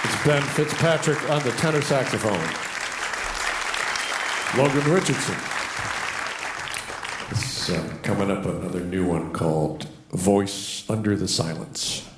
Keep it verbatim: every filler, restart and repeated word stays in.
It's Ben Fitzpatrick on the tenor saxophone. Logan Richardson. This, uh, coming up, another new one called Voice Under the Silence.